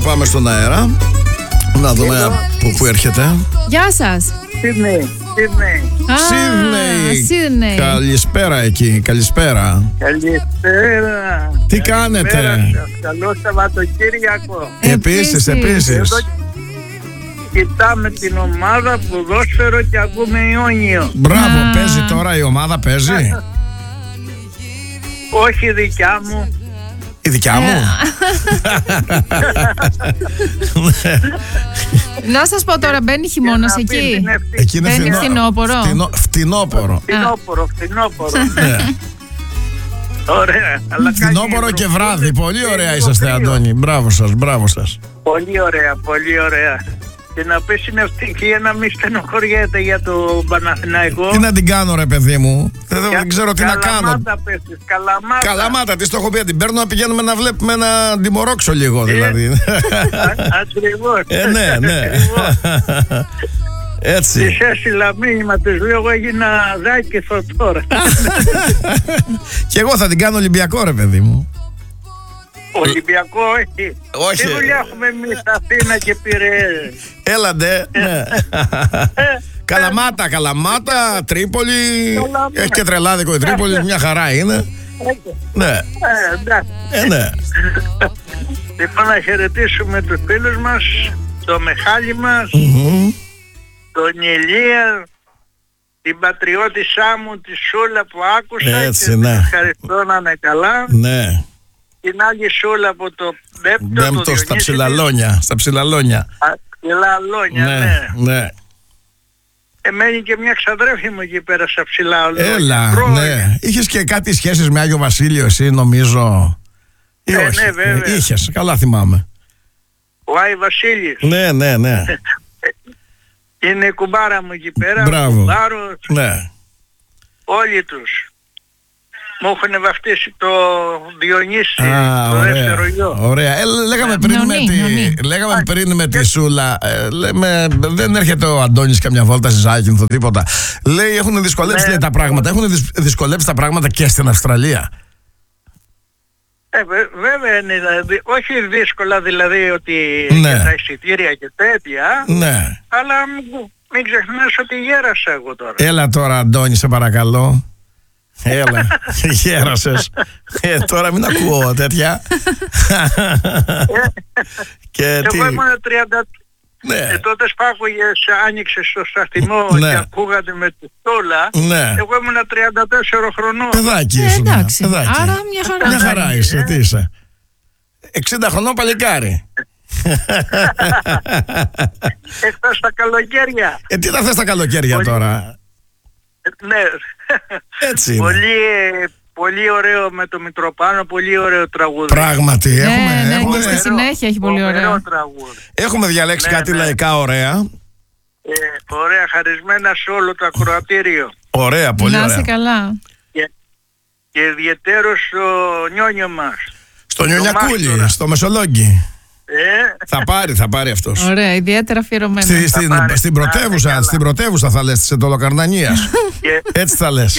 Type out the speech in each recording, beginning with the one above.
πάμε στον αέρα. Να δούμε πού έρχεται. Γεια σας. Σίδνεϊ. Καλησπέρα εκεί, καλησπέρα. Καλησπέρα. Τι κάνετε? Καλό Σαββατοκύριακο. Επίσης. Εδώ κοιτάμε την ομάδα ποδόσφαιρο και ακούμε Ιόνιο. Μπράβο, παίζει τώρα η ομάδα, παίζει. Όχι η δικιά μου. Η δικιά μου. Να σας πω τώρα, μπαίνει χειμώνας εκεί. Εκεί είναι Μπαίνει φθινόπορο. Φθινόπορο. Ναι. Ωραία. Φθινόπορο και βράδυ. Πολύ ωραία είσαστε, Αντώνη. Μπράβο σας. Πολύ ωραία. Και να πεις είναι ευτυχία να μην στενοχωριέται για το Παναθηναϊκό. Τι να την κάνω, ρε παιδί μου? Δεν ξέρω τι να κάνω. Καλαμάτα πέσεις, Καλαμάτα. Καλαμάτα, τι στο έχω πει, την παίρνω να πηγαίνουμε να βλέπουμε ένα τιμωρόξο λίγο δηλαδή. Ακριβώς. Ναι. Έτσι. Της έστειλα μήνυμα, της λέω εγώ έγινα Ζάκηθο τώρα. Και εγώ θα την κάνω Ολυμπιακό, ρε παιδί μου. Ολυμπιακό όχι. Τι δουλειά έχουμε εμείς Αθήνα και Πειραιές. Έλαντε, ναι. Καλαμάτα, Τρίπολη. Έχει και τρελάδικο η Τρίπολη, μια χαρά είναι. Ναι. Ναι. Λοιπόν, να χαιρετήσουμε τους φίλους μας, το Μεχάλη μας, τον Ηλία, την πατριώτησά μου, τη Σούλα που άκουσα. Έτσι, και ναι. ευχαριστώ να είναι καλά. Ναι. Την άλλη Σούλα από το Μπέμπτο στα Ψηλαλόνια. Ψηλαλόνια, ναι. Μένει και μια ξαδρέφη μου εκεί πέρα στα Ψηλαλόνια. Έλα, ναι. Είχες και κάτι σχέσεις με Άγιο Βασίλειο εσύ, νομίζω? Ή όχι? Ναι, βέβαια. Είχες, καλά θυμάμαι. Ο Άι Βασίλης. Ναι. Είναι η κουμπάρα μου εκεί πέρα. Μπράβο. Κουμπάρος, Ναι. όλοι τους. Μου έχουν βαφτίσει το Διονύση, το ωραία, δεύτερο γιο. ωραία. Λέγαμε πριν με τη Σούλα, δεν έρχεται ο Αντώνης καμιά βόλτα στη Ζάκυνθο, τίποτα. Λέει έχουν δυσκολέψει τα πράγματα. Έχουν δυσκολέψει τα πράγματα και στην Αυστραλία. Βέβαια είναι, δηλαδή, όχι δύσκολα δηλαδή ότι για τα εισιτήρια και τέτοια, αλλά μην ξεχνάς ότι γέρασα εγώ τώρα. Έλα τώρα, Αντώνη, σε παρακαλώ. Έλα, γέρασες. Τώρα μην ακούω τέτοια. Και εγώ ήμουν 30. Τότε σπάκουγες, άνοιξες στο σταθμό και ακούγατε με τη στόλα. Εγώ ήμουν 34 χρονών. Παιδάκι ήσουν. Εντάξει, άρα μια χαρά είσαι, τι είσαι? 60 χρονών παλικάρι. Εκτός τα καλοκαίρια. Τι θα θες τα καλοκαίρια τώρα? Ναι. Έτσι είναι. Πολύ ωραίο με το Μητροπάνο, πολύ ωραίο τραγούδι. Πράγματι, έχουμε στη συνέχεια έχει πολύ ωραίο τραγούδι. Έχουμε διαλέξει κάτι λαϊκά ωραία. Ωραία, χαρισμένα σε όλο το ακροατήριο. Ωραία, πολύ ωραία. Να είσαι καλά. Και ιδιαιτέρως στο Νιόνιο μας. Στο Νιονιακούλι, στο Μεσολόγγι. Θα πάρει αυτός. Ωραία, ιδιαίτερα αφιερωμένο. Στην πρωτεύουσα θα λες, της Ετωλοκαρνανίας. Έτσι θα λες.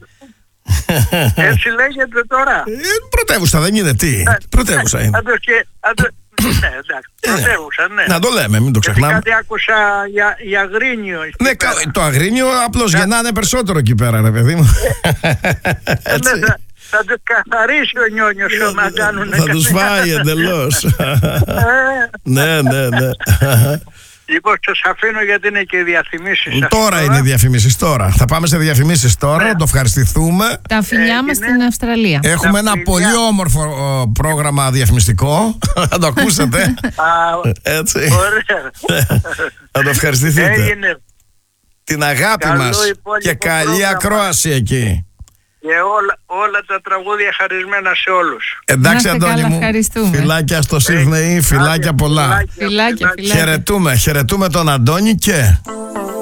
Έτσι λέγεται τώρα. Πρωτεύουσα δεν είναι, τι? Πρωτεύουσα είναι. Ναι, εντάξει, πρωτεύουσα, ναι. Να το λέμε, μην το ξεχνάμε. Κάτι άκουσα για Αγρίνιο. Ναι, το Αγρίνιο απλώς γεννάνε περισσότερο εκεί πέρα, ρε παιδί μου. Θα τους καθαρίσει ο Νιόνιος να κάνουν. Θα τους φάει εντελώς. Ναι. Λοιπόν, σας αφήνω γιατί είναι και οι διαφημίσεις. Τώρα είναι οι διαφημίσεις, τώρα. Θα πάμε σε διαφημίσεις τώρα, να το ευχαριστηθούμε. Τα φιλιά μας στην Αυστραλία. Έχουμε ένα πολύ όμορφο πρόγραμμα διαφημιστικό. Θα το ακούσετε. Έτσι. Ωραία. Θα το ευχαριστηθείτε. Έγινε. Την αγάπη μας και καλή ακρόαση εκεί. Και όλα τα τραγούδια χαρισμένα σε όλους. Εντάξει, Αντώνη μου, φιλάκια στο Σίδνεϊ, φιλάκια πολλά. Φιλάκια. Χαιρετούμε τον Αντώνη και...